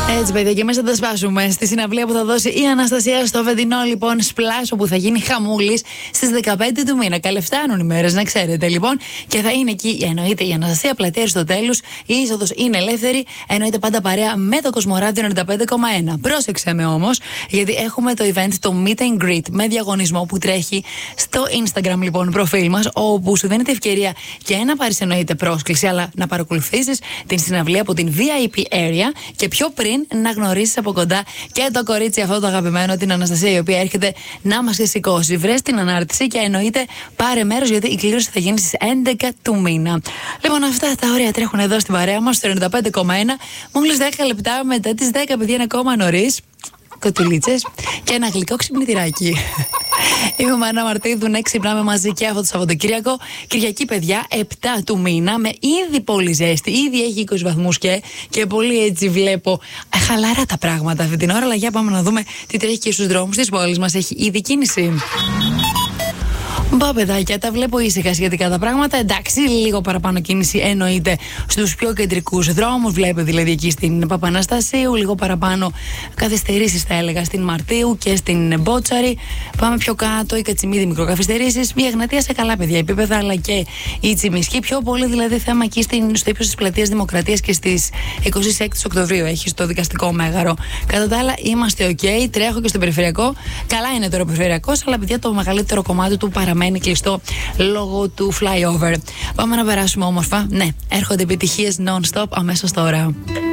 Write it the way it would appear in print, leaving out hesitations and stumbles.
Έτσι, παιδιά, και μέσα θα τα σπάσουμε στη συναυλία που θα δώσει η Αναστασία στο Βεντινό, λοιπόν, Σπλάσο, που θα γίνει χαμούλης στις 15 του μήνα. Καλεφτάνουν οι μέρες, να ξέρετε, λοιπόν. Και θα είναι εκεί, εννοείται, η Αναστασία, πλατεία Αριστοτέλους. Η είσοδος είναι ελεύθερη. Εννοείται πάντα παρέα με το Κοσμοράδιο 95,1. Πρόσεξε με όμως, γιατί έχουμε το event, το Meet and Greet, με διαγωνισμό που τρέχει στο Instagram, λοιπόν, προφίλ μας, όπου σου δίνεται ευκαιρία και να πάρεις, εννοείται, πρόσκληση, αλλά να παρακολουθήσεις την συναυλία από την VIP area και πιο πριν να γνωρίσεις από κοντά και το κορίτσι αυτό το αγαπημένο, την Αναστασία, η οποία έρχεται να μας σηκώσει. Βρες την ανάρτηση και εννοείται πάρε μέρος, γιατί η κλήρωση θα γίνει στις 11 του μήνα. Λοιπόν, αυτά τα ωραία τρέχουν εδώ στην παρέα μας στο 95,1. Μόλις 10 λεπτά μετά τις 10, παιδιά, είναι ακόμα νωρίς. Κοτουλίτσες και ένα γλυκό ξυπνητηράκι. Είμαι Μάνα Μαρτίδου, ναι, ξυπνάμε μαζί και αυτό το Σαββατοκύριακο. Κυριακή, παιδιά, 7 του μήνα, με ήδη πολύ ζέστη. Ήδη έχει 20 βαθμούς και πολύ, έτσι βλέπω, χαλαρά τα πράγματα αυτή την ώρα. Αλλά για πάμε να δούμε τι τρέχει και στους δρόμους της πόλης μας. Έχει ήδη κίνηση. Μπα, παιδάκια, τα βλέπω ήσυχα σχετικά τα πράγματα. Εντάξει, λίγο παραπάνω κίνηση εννοείται στους πιο κεντρικούς δρόμους. Βλέπετε δηλαδή εκεί στην Παπαναστασίου, λίγο παραπάνω καθυστερήσεις, θα έλεγα, στην Μαρτίου και στην Μπότσαρη. Πάμε πιο κάτω, η Κατσιμίδη, μικροκαθυστερήσεις. Η Εγνατία σε καλά, παιδιά, επίπεδα, αλλά και η Τσιμισκή. Πιο πολύ δηλαδή θέμα εκεί στο ύψος της Πλατείας Δημοκρατίας και στις 26 Οκτωβρίου. Έχει στο δικαστικό μέγαρο. Κατά τα άλλα, είμαστε OK. Τρέχω και στο περιφερειακό. Καλά είναι τώρα ο περιφερειακός, αλλά παιδιά το μεγαλύτερο κομμάτι του παραμένει κλειστό λόγω του flyover. Πάμε να περάσουμε όμορφα. Ναι, έρχονται επιτυχίες non-stop αμέσως τώρα.